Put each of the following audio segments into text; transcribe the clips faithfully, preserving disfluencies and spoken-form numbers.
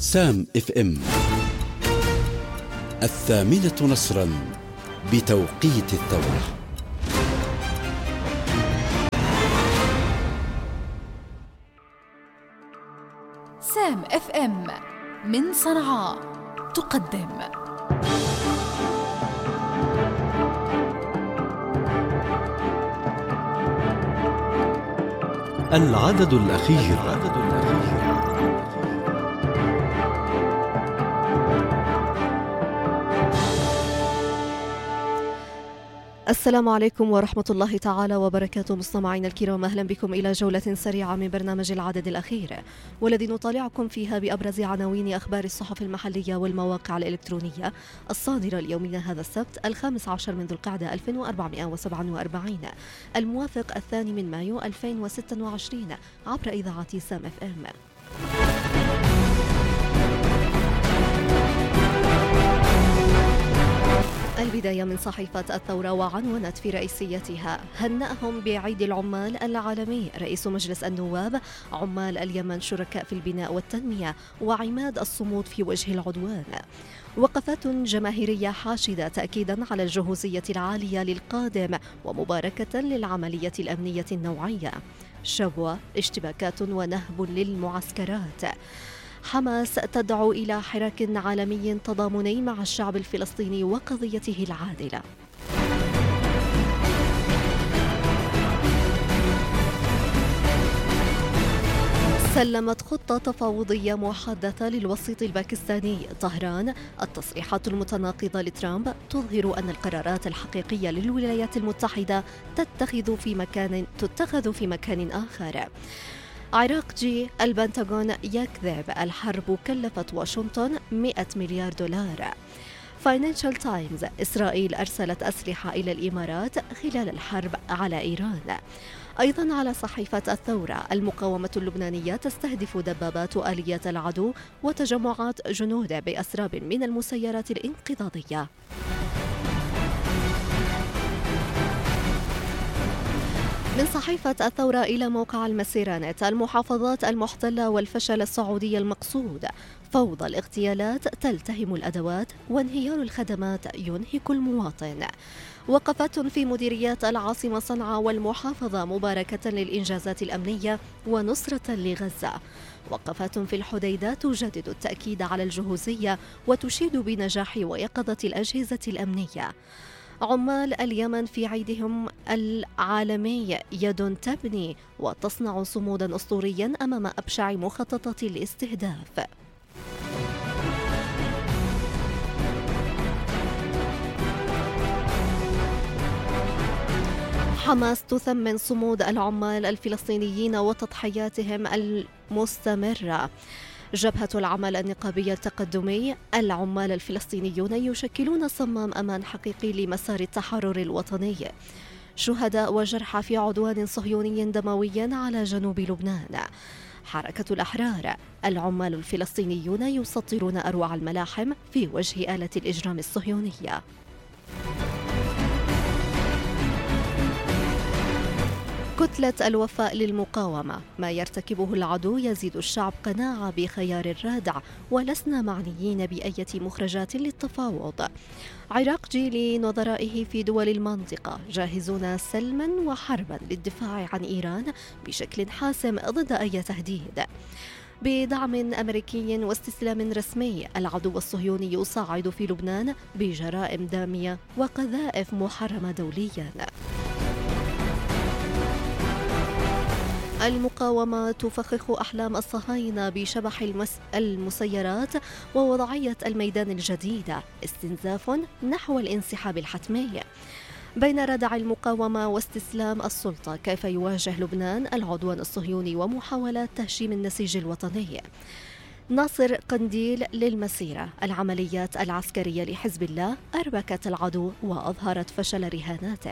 سام اف ام الثامنة نصرا بتوقيت الثورة. سام اف ام من صنعاء تقدم العدد الأخير. السلام عليكم ورحمة الله تعالى وبركاته. مستمعينا الكرام، أهلا بكم إلى جولة سريعة من برنامج العدد الأخير، والذي نطالعكم فيها بأبرز عناوين أخبار الصحف المحلية والمواقع الإلكترونية الصادرة اليومين هذا السبت الخامس عشر من ذو القعدة ألف وأربعمائة وسبعة وأربعين الموافق الثاني من مايو ألفين وستة وعشرين عبر إذاعة سام اف ام. البداية من صحيفة الثورة، وعنونت في رئيسيتها: هنأهم بعيد العمال العالمي رئيس مجلس النواب، عمال اليمن شركاء في البناء والتنمية، وعماد الصمود في وجه العدوان. وقفات جماهيرية حاشدة تأكيدا على الجهوزية العالية للقادم ومباركة للعملية الأمنية النوعية. شبوة، اشتباكات ونهب للمعسكرات. حماس تدعو إلى حراك عالمي تضامني مع الشعب الفلسطيني وقضيته العادلة. سلمت خطة تفاوضية محدثة للوسيط الباكستاني طهران. التصريحات المتناقضة لترامب تظهر أن القرارات الحقيقية للولايات المتحدة تتخذ في مكان تتخذ في مكان آخر. عراق جي، البنتاغون يكذب، الحرب كلفت واشنطن مئة مليار دولار. فاينانشال تايمز، إسرائيل أرسلت أسلحة إلى الإمارات خلال الحرب على إيران. أيضا على صحيفة الثورة، المقاومة اللبنانية تستهدف دبابات آليات العدو وتجمعات جنود بأسراب من المسيرات الانقضاضية. من صحيفة الثورة إلى موقع المسيرانت، المحافظات المحتلة والفشل السعودي المقصود، فوضى الاغتيالات تلتهم الأدوات وانهيار الخدمات ينهك المواطن. وقفات في مديريات العاصمة صنعاء والمحافظة مباركة للإنجازات الأمنية ونصرة لغزة. وقفات في الحديدة تجدد التأكيد على الجهوزية وتشيد بنجاح ويقظة الأجهزة الأمنية. عمال اليمن في عيدهم العالمي، يد تبني وتصنع صمودا أسطوريا أمام أبشع مخططات الاستهداف. حماس تثمن صمود العمال الفلسطينيين وتضحياتهم المستمرة. جبهة العمل النقابي التقدمي، العمال الفلسطينيون يشكلون صمام أمان حقيقي لمسار التحرر الوطني. شهداء وجرحى في عدوان صهيوني دموي على جنوب لبنان. حركة الأحرار، العمال الفلسطينيون يسطرون أروع الملاحم في وجه آلة الإجرام الصهيونية. كتلة الوفاء للمقاومة، ما يرتكبه العدو يزيد الشعب قناعة بخيار الرادع، ولسنا معنيين بأية مخرجات للتفاوض. عراق جي لنظرائه في دول المنطقة، جاهزون سلما وحربا للدفاع عن إيران بشكل حاسم ضد أي تهديد. بدعم أمريكي واستسلام رسمي، العدو الصهيوني يصعد في لبنان بجرائم دامية وقذائف محرمة دوليا. المقاومة تفخخ أحلام الصهاينة بشبح المس... المسيرات ووضعية الميدان الجديدة، استنزاف نحو الانسحاب الحتمي. بين ردع المقاومة واستسلام السلطة، كيف يواجه لبنان العدوان الصهيوني ومحاولات تهشيم النسيج الوطني. ناصر قنديل للمسيرة، العمليات العسكرية لحزب الله أربكت العدو وأظهرت فشل رهاناته.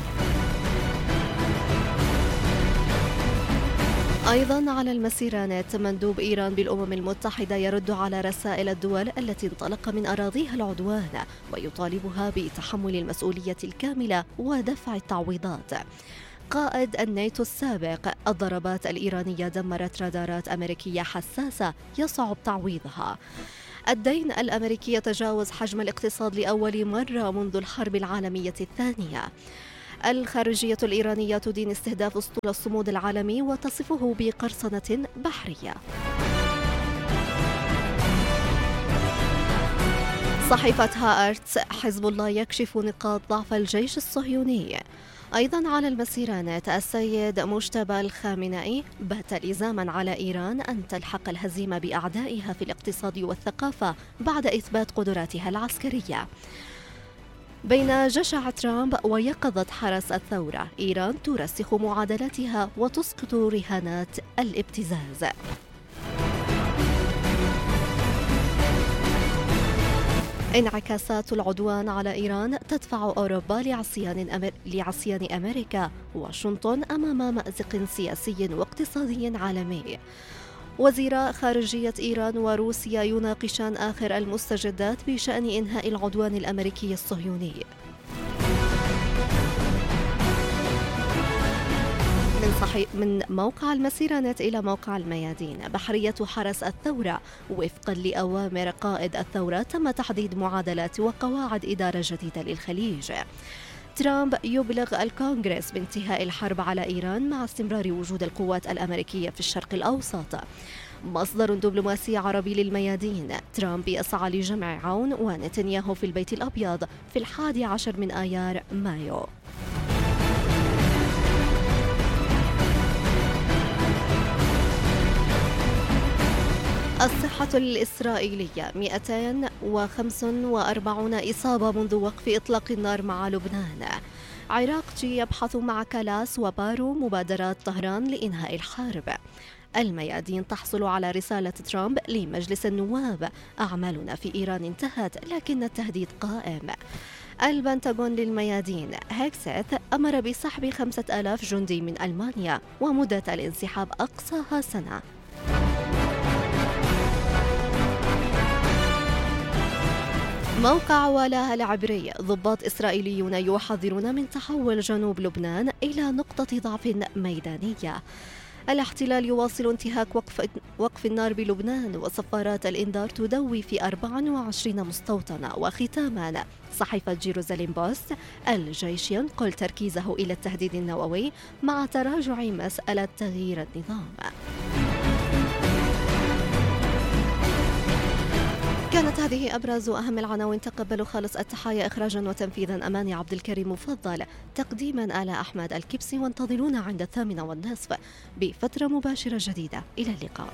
أيضا على المسيرانات، مندوب إيران بالأمم المتحدة يرد على رسائل الدول التي انطلق من أراضيها العدوان ويطالبها بتحمل المسؤولية الكاملة ودفع التعويضات. قائد الناتو السابق: الضربات الإيرانية دمرت رادارات أمريكية حساسة يصعب تعويضها. الدين الأمريكي يتجاوز حجم الاقتصاد لأول مرة منذ الحرب العالمية الثانية. الخارجية الإيرانية تدين استهداف أسطول الصمود العالمي وتصفه بقرصنة بحرية. صحيفة هآرتس: حزب الله يكشف نقاط ضعف الجيش الصهيوني. أيضا على المسيرانات: السيد مجتبى الخامنئي بات لزاما على إيران أن تلحق الهزيمة بأعدائها في الاقتصاد والثقافة بعد إثبات قدراتها العسكرية. بين جشع ترامب ويقظة حرس الثورة: إيران ترسخ معادلاتها وتسقط رهانات الابتزاز. انعكاسات العدوان على إيران تدفع أوروبا لعصيان, أمر... لعصيان أمريكا. واشنطن أمام مأزق سياسي واقتصادي عالمي. وزيرا خارجية إيران وروسيا يناقشان آخر المستجدات بشأن إنهاء العدوان الأمريكي الصهيوني. من, صحي... من موقع المسيرانات إلى موقع الميادين: بحرية حرس الثورة: وفقا لأوامر قائد الثورة تم تحديد معادلات وقواعد إدارة جديدة للخليج. ترامب يبلغ الكونغرس بانتهاء الحرب على إيران مع استمرار وجود القوات الأمريكية في الشرق الأوسط. مصدر دبلوماسي عربي للميادين: ترامب يسعى لجمع عون ونتنياهو في البيت الأبيض في الحادي عشر من آيار مايو. الصحة الإسرائيلية: مئتين وخمسة وأربعين إصابة منذ وقف إطلاق النار مع لبنان. عراقجي يبحث مع كالاس وبارو مبادرات طهران لإنهاء الحرب. الميادين تحصل على رسالة ترامب لمجلس النواب: أعمالنا في إيران انتهت لكن التهديد قائم. البنتاغون للميادين: هيكسيث أمر بسحب خمسة آلاف جندي من ألمانيا ومدة الانسحاب أقصاها سنة. موقع ولاها العبري: ضباط إسرائيليون يحذرون من تحول جنوب لبنان إلى نقطة ضعف ميدانية. الاحتلال يواصل انتهاك وقف, وقف النار بلبنان وصفارات الإنذار تدوي في أربعة وعشرين مستوطنة. وختاما صحيفة جيروزاليم بوست: الجيش ينقل تركيزه إلى التهديد النووي مع تراجع مسألة تغيير النظام. كانت هذه أبرز وأهم العناوين. تقبلوا خالص التحايا إخراجا وتنفيذا أماني عبد الكريم مفضل، تقديما آلاء أحمد الكبسي، وانتظرونا عند الثامنة والنصف بفترة مباشرة جديدة. إلى اللقاء.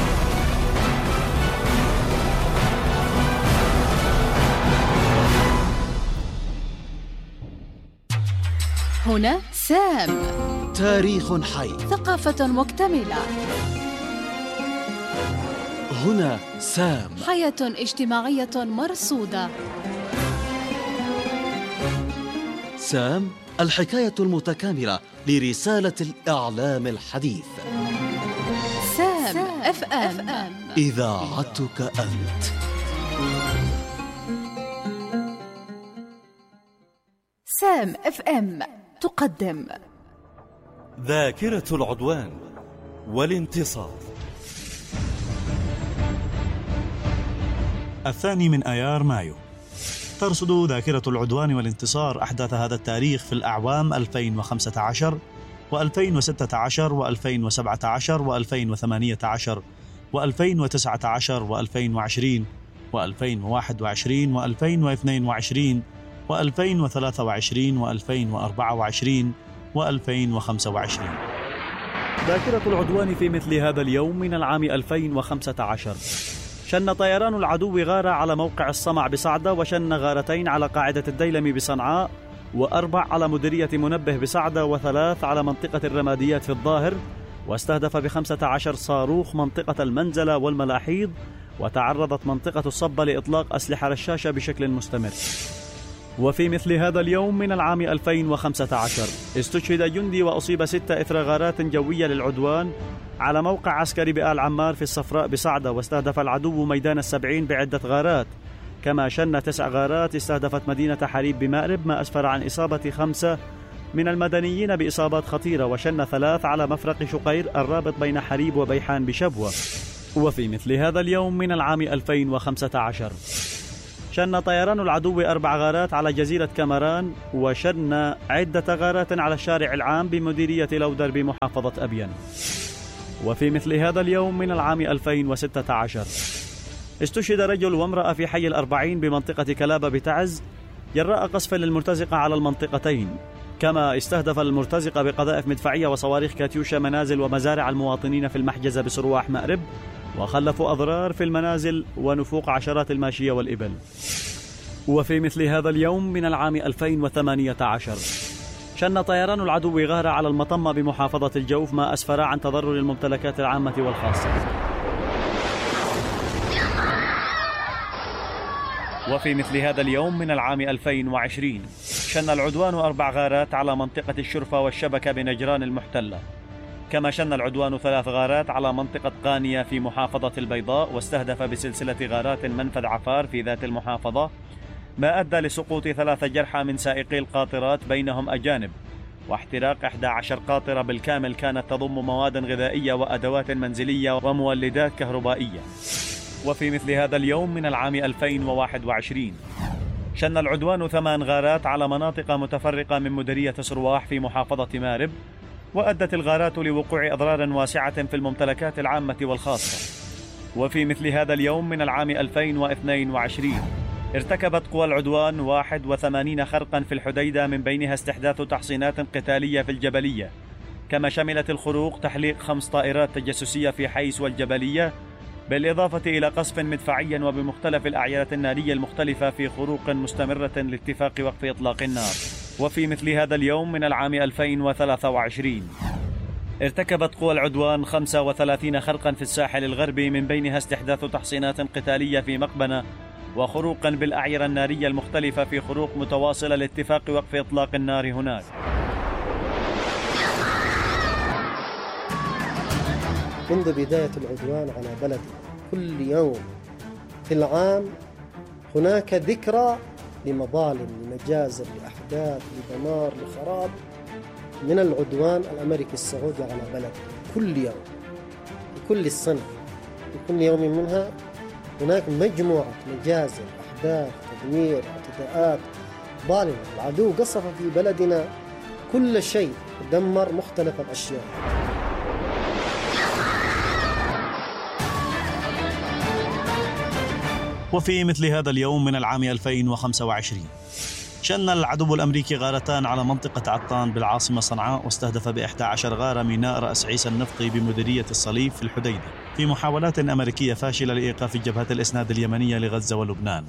هنا سام، تاريخ حي، ثقافة مكتملة. هنا سام، حياة اجتماعية مرصودة. سام، الحكاية المتكاملة لرسالة الإعلام الحديث. سام, سام اف ام، إذاعتك أنت. سام اف ام تقدم ذاكرة العدوان والانتصار. الثاني من آيار مايو. ترصد ذاكرة العدوان والانتصار أحداث هذا التاريخ في الأعوام ألفين وخمسة عشر وألفين وستة عشر وألفين وسبعة عشر وألفين وثمانية عشر وألفين وتسعة عشر وألفين وعشرين وألفين وواحد وعشرين وألفين واثنين وعشرين وألفين وثلاثة وعشرين وألفين وأربعة وعشرين وألفين وخمسة وعشرين. ذاكرة العدوان في مثل هذا اليوم من العام ألفين وخمسة عشر. شن طيران العدو غارة على موقع الصمع بصعدة، وشن غارتين على قاعدة الديلمي بصنعاء، وأربع على مديرية منبه بصعدة، وثلاث على منطقة الرماديات في الظاهر، واستهدف بخمسة عشر صاروخ منطقة المنزلة والملاحيض، وتعرضت منطقة الصبة لإطلاق أسلحة رشاشة بشكل مستمر. وفي مثل هذا اليوم من العام ألفين وخمسة عشر استشهد جندي وأصيب ستة إثر غارات جوية للعدوان على موقع عسكري بآل عمار في الصفراء بصعدة، واستهدف العدو ميدان السبعين بعدة غارات، كما شن تسع غارات استهدفت مدينة حليب بمأرب، ما أسفر عن إصابة خمسة من المدنيين بإصابات خطيرة، وشن ثلاث على مفرق شقير الرابط بين حريب وبيحان بشبوة. وفي مثل هذا اليوم من العام ألفين وخمسة عشر شن طيران العدو أربع غارات على جزيرة كامران، وشن عدة غارات على الشارع العام بمديرية لودر بمحافظة أبين. وفي مثل هذا اليوم من العام ألفين وستة عشر استشهد رجل وامرأة في حي الأربعين بمنطقة كلابة بتعز جراء قصف للمرتزقة على المنطقتين، كما استهدف المرتزقة بقذائف مدفعية وصواريخ كاتيوشا منازل ومزارع المواطنين في المحجزة بسرواح مأرب، وخلفوا أضرار في المنازل ونفوق عشرات الماشية والإبل. وفي مثل هذا اليوم من العام ألفين وثمانية عشر شن طيران العدو غارة على المطمة بمحافظة الجوف، ما أسفر عن تضرر الممتلكات العامة والخاصة. وفي مثل هذا اليوم من العام ألفين وعشرين شن العدوان أربع غارات على منطقة الشرفة والشبكة بنجران المحتلة، كما شن العدوان ثلاث غارات على منطقة قانية في محافظة البيضاء، واستهدف بسلسلة غارات منفذ عفار في ذات المحافظة، ما أدى لسقوط ثلاث جرحى من سائقي القاطرات بينهم أجانب، واحتراق إحدى عشر قاطرة بالكامل كانت تضم مواد غذائية وأدوات منزلية ومولدات كهربائية. وفي مثل هذا اليوم من العام ألفين وواحد وعشرين شن العدوان ثمان غارات على مناطق متفرقة من مديرية سرواح في محافظة مأرب، وأدت الغارات لوقوع أضرار واسعة في الممتلكات العامة والخاصة. وفي مثل هذا اليوم من العام ألفين واثنين وعشرين ارتكبت قوى العدوان واحد وثمانين خرقا في الحديدة، من بينها استحداث تحصينات قتالية في الجبلية، كما شملت الخروق تحليق خمس طائرات تجسسية في حيس والجبلية، بالإضافة إلى قصف مدفعي وبمختلف الأعيرة النارية المختلفة في خروق مستمرة لاتفاق وقف إطلاق النار. وفي مثل هذا اليوم من العام ألفين وثلاثة وعشرين ارتكبت قوى العدوان خمسة وثلاثين خرقا في الساحل الغربي، من بينها استحداث تحصينات قتالية في مقبنة، وخروقا بالأعيرة النارية المختلفة في خروق متواصلة لاتفاق وقف إطلاق النار هناك. منذ بداية العدوان على بلدنا كل يوم في العام هناك ذكرى لمظالم، لمجازر، لأحداث، لدمار، لخراب من العدوان الأمريكي السعودي على بلدنا كل يوم، في كل السنة، في كل يوم منها هناك مجموعة مجازر، أحداث، تدمير، اعتداءات ظالمة. العدو قصف في بلدنا كل شيء، دمر مختلف الأشياء. وفي مثل هذا اليوم من العام ألفين وخمسة وعشرين شن العدو الأمريكي غارتان على منطقة عطان بالعاصمة صنعاء، واستهدف بإحدى عشر غارة ميناء رأس عيسى النفطي بمديرية الصليب في الحديدة، في محاولات أمريكية فاشلة لإيقاف جبهة الإسناد اليمنية لغزة ولبنان.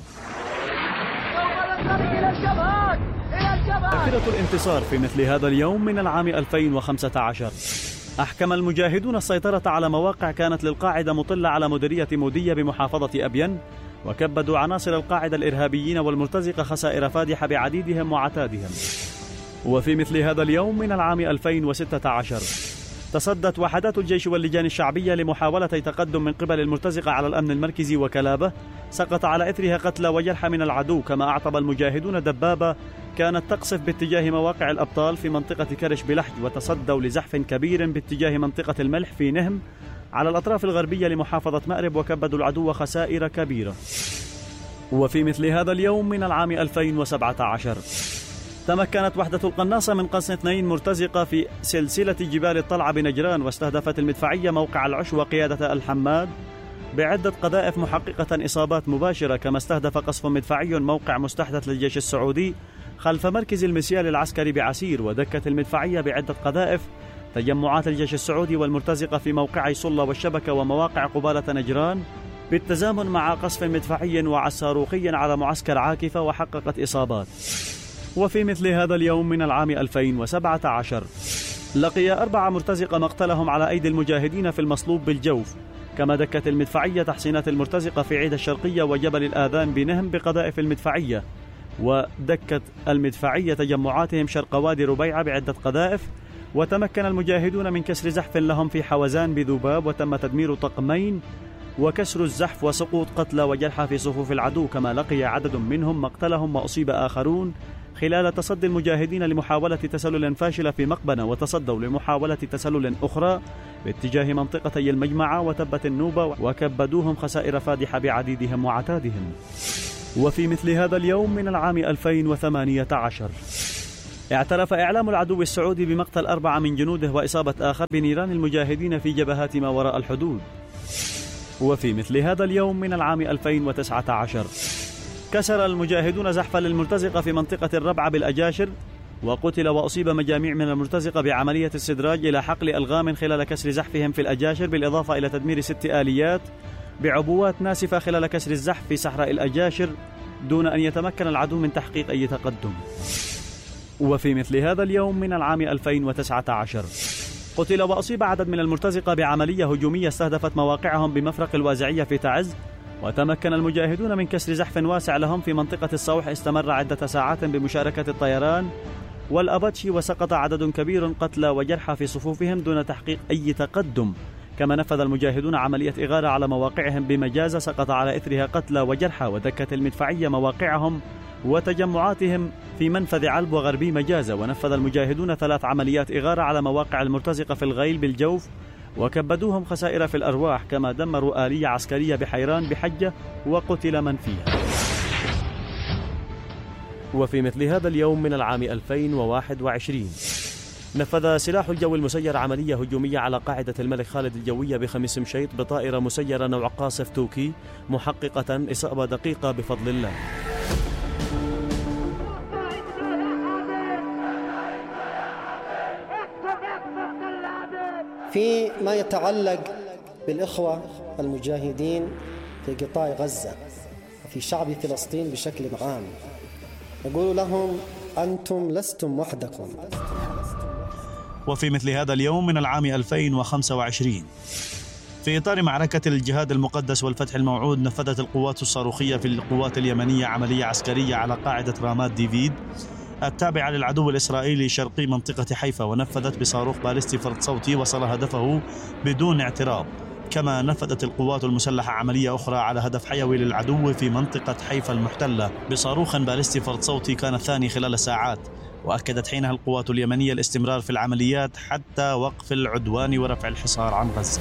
ذاكرة الانتصار في مثل هذا اليوم من العام ألفين وخمسة عشر أحكم المجاهدون السيطرة على مواقع كانت للقاعدة مطلة على مديرية مودية بمحافظة أبين، وكبدوا عناصر القاعدة الإرهابيين والمرتزقة خسائر فادحة بعديدهم وعتادهم. وفي مثل هذا اليوم من العام ألفين وستة عشر تصدت وحدات الجيش واللجان الشعبية لمحاولة تقدم من قبل المرتزقة على الأمن المركزي وكلابة، سقط على إثرها قتلى وجرحى من العدو، كما أعطب المجاهدون دبابة كانت تقصف باتجاه مواقع الأبطال في منطقة كرش بلحج، وتصدوا لزحف كبير باتجاه منطقة الملح في نهم على الأطراف الغربية لمحافظة مأرب، وكبدوا العدو خسائر كبيرة. وفي مثل هذا اليوم من العام ألفين وسبعة عشر تمكنت وحدة القناصة من قصف اثنين مرتزقة في سلسلة جبال الطلعة بنجران، واستهدفت المدفعية موقع العش وقيادة الحماد بعدة قذائف محققة إصابات مباشرة، كما استهدف قصف مدفعي موقع مستحدث للجيش السعودي خلف مركز المسيال العسكري بعسير، ودكت المدفعية بعدة قذائف تجمعات الجيش السعودي والمرتزقة في موقعي صلة والشبكة ومواقع قبالة نجران، بالتزامن مع قصف مدفعي وعساروخي على معسكر عاكفة، وحققت إصابات. وفي مثل هذا اليوم من العام ألفين وسبعة عشر لقي أربعة مرتزقة مقتلهم على أيدي المجاهدين في المصلوب بالجوف، كما دكت المدفعية تحصينات المرتزقة في عيد الشرقية وجبل الآذان بنهم بقذائف المدفعية، ودكت المدفعية تجمعاتهم شرق وادي ربيعة بعدة قذائف، وتمكن المجاهدون من كسر زحف لهم في حوزان بذباب، وتم تدمير طقمين وكسر الزحف وسقوط قتلى وجرحى في صفوف العدو، كما لقي عدد منهم مقتلهم وأصيب آخرون خلال تصدي المجاهدين لمحاولة تسلل فاشلة في مقبنة، وتصدوا لمحاولة تسلل أخرى باتجاه منطقتي المجمعة وتبة النوبة، وكبدوهم خسائر فادحة بعديدهم وعتادهم. وفي مثل هذا اليوم من العام ألفين وثمانية عشر اعترف إعلام العدو السعودي بمقتل أربعة من جنوده وإصابة آخر بنيران المجاهدين في جبهات ما وراء الحدود. وفي مثل هذا اليوم من العام ألفين وتسعة عشر كسر المجاهدون زحفا للمرتزقة في منطقة الربعة بالأجاشر، وقتل وأصيب مجاميع من المرتزقة بعملية استدراج إلى حقل ألغام خلال كسر زحفهم في الأجاشر، بالإضافة إلى تدمير ست آليات بعبوات ناسفة خلال كسر الزحف في صحراء الأجاشر دون أن يتمكن العدو من تحقيق أي تقدم. وفي مثل هذا اليوم من العام ألفين وتسعة عشر قتل وأصيب عدد من المرتزقة بعملية هجومية استهدفت مواقعهم بمفرق الوازعية في تعز، وتمكن المجاهدون من كسر زحف واسع لهم في منطقة الصوح استمر عدة ساعات بمشاركة الطيران والأباتشي، وسقط عدد كبير قتلى وجرحى في صفوفهم دون تحقيق أي تقدم. كما نفذ المجاهدون عملية إغارة على مواقعهم بمجازة سقط على إثرها قتلى وجرحى، ودكت المدفعية مواقعهم وتجمعاتهم في منفذ علب وغربي مجازة. ونفذ المجاهدون ثلاث عمليات إغارة على مواقع المرتزقة في الغيل بالجوف، وكبدوهم خسائر في الأرواح، كما دمروا آلية عسكرية بحيران بحجة وقتل من فيها. وفي مثل هذا اليوم من العام ألفين وواحد وعشرين نفذ سلاح الجو المسير عملية هجومية على قاعدة الملك خالد الجوية بخميس مشيط بطائرة مسيرة نوع قاصف توكي، محققة إصابة دقيقة بفضل الله. في ما يتعلق بالإخوة المجاهدين في قطاع غزة وفي شعب فلسطين بشكل عام، نقول لهم أنتم لستم وحدكم. وفي مثل هذا اليوم من العام ألفين وخمسة وعشرين في إطار معركة الجهاد المقدس والفتح الموعود، نفذت القوات الصاروخية في القوات اليمنية عملية عسكرية على قاعدة رامات ديفيد التابعة للعدو الإسرائيلي شرقي منطقة حيفا، ونفذت بصاروخ باليستي فرد صوتي وصل هدفه بدون اعتراض. كما نفذت القوات المسلحة عملية أخرى على هدف حيوي للعدو في منطقة حيفا المحتلة بصاروخ باليستي فرد صوتي كان الثاني خلال ساعات. وأكدت حينها القوات اليمنية الاستمرار في العمليات حتى وقف العدوان ورفع الحصار عن غزة.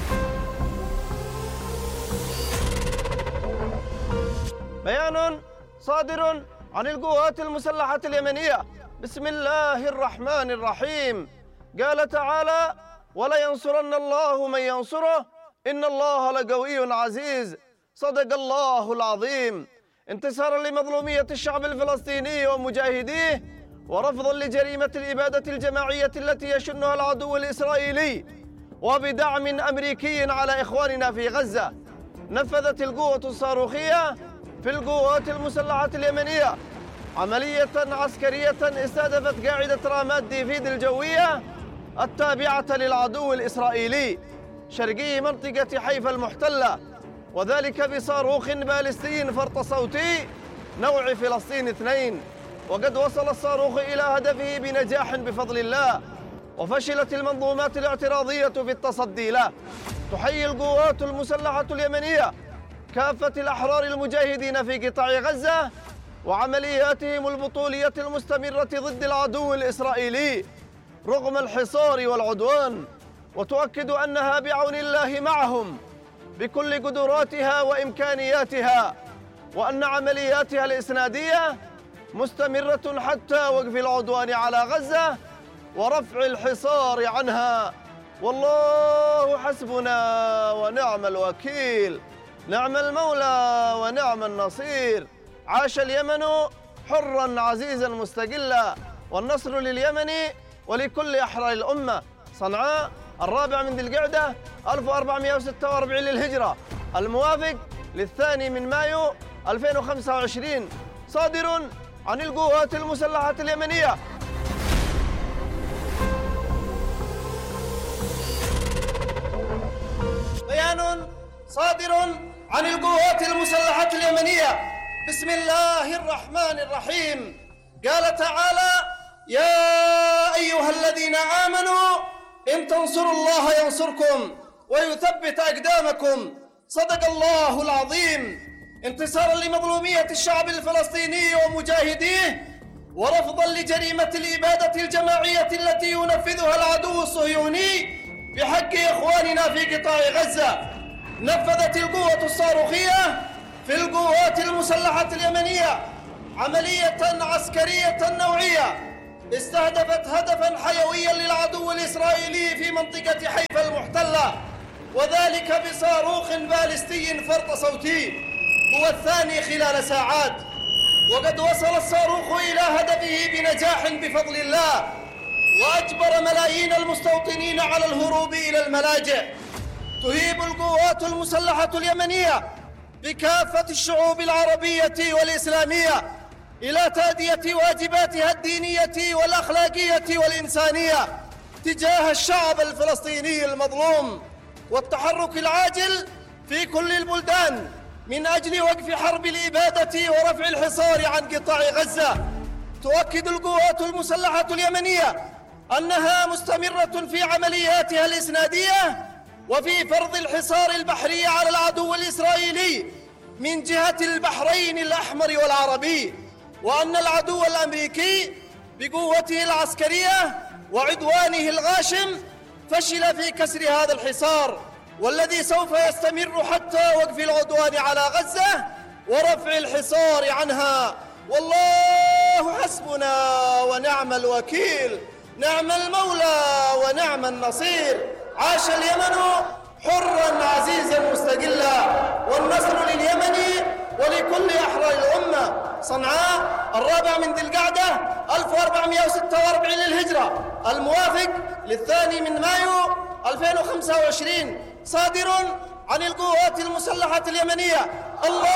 بيان صادر عن القوات المسلحة اليمنية بسم الله الرحمن الرحيم. قال تعالى: ولينصرن الله من ينصره إن الله لقوي عزيز. صدق الله العظيم. انتصارا لمظلومية الشعب الفلسطيني ومجاهديه، ورفضا لجريمة الإبادة الجماعية التي يشنها العدو الإسرائيلي، وبدعم أمريكي على إخواننا في غزة، نفذت القوة الصاروخية في القوات المسلحة اليمنية عملية عسكرية استهدفت قاعدة رامات ديفيد الجوية التابعة للعدو الإسرائيلي شرقي منطقة حيفا المحتلة، وذلك بصاروخ باليستي فرط صوتي نوع فلسطين اثنين. وقد وصل الصاروخ إلى هدفه بنجاح بفضل الله، وفشلت المنظومات الاعتراضية في التصدي له. تحيي القوات المسلحة اليمنية كافة الأحرار المجاهدين في قطاع غزة وعملياتهم البطولية المستمرة ضد العدو الإسرائيلي رغم الحصار والعدوان، وتؤكد أنها بعون الله معهم بكل قدراتها وإمكانياتها، وأن عملياتها الإسنادية مستمرة حتى وقف العدوان على غزة ورفع الحصار عنها. والله حسبنا ونعم الوكيل، نعم المولى ونعم النصير. عاش اليمن حرا عزيزا مستقلا، والنصر لليمن ولكل أحرار الأمة. صنعاء الرابع من ذي القعدة ألف وأربعمائة وستة وأربعين للهجرة، الموافق للثاني من مايو ألفين وخمسة وعشرين، صادر عن القوات المسلحة اليمنية. بيان صادر عن القوات المسلحة اليمنية بسم الله الرحمن الرحيم. قال تعالى: يا أيها الذين آمنوا إن تنصروا الله ينصركم ويثبت أقدامكم. صدق الله العظيم. انتصارا لمظلومية الشعب الفلسطيني ومجاهديه، ورفضاً لجريمة الإبادة الجماعية التي ينفذها العدو الصهيوني بحق إخواننا في قطاع غزة. نفذت القوة الصاروخية في القوات المسلحة اليمنية عملية عسكرية نوعية استهدفت هدفاً حيوياً للعدو الإسرائيلي في منطقة حيفا المحتلة، وذلك بصاروخ باليستي فرط صوتي هو الثاني خلال ساعات. وقد وصل الصاروخ إلى هدفه بنجاح بفضل الله، وأجبر ملايين المستوطنين على الهروب إلى الملاجئ. تهيب القوات المسلحة اليمنية بكافة الشعوب العربية والإسلامية إلى تأدية واجباتها الدينية والأخلاقية والإنسانية تجاه الشعب الفلسطيني المظلوم، والتحرك العاجل في كل البلدان من أجل وقف حرب الإبادة ورفع الحصار عن قطاع غزة. تؤكد القوات المسلحة اليمنية أنها مستمرة في عملياتها الإسنادية وفي فرض الحصار البحري على العدو الإسرائيلي من جهة البحرين الأحمر والعربي، وأن العدو الأمريكي بقوته العسكرية وعدوانه الغاشم فشل في كسر هذا الحصار، والذي سوف يستمر حتى وقف العدوان على غزة ورفع الحصار عنها. والله حسبنا ونعم الوكيل، نعم المولى ونعم النصير. عاش اليمن حرا عزيزا مستقلا، والنصر لليمن ولكل أحرار الأمة. صنعاء الرابع من ذي القعدة ألف وأربعمائة وستة وأربعين للهجرة، الموافق للثاني من مايو ألفين وخمسة وعشرين، صادر عن القوات المسلحة اليمنية. الله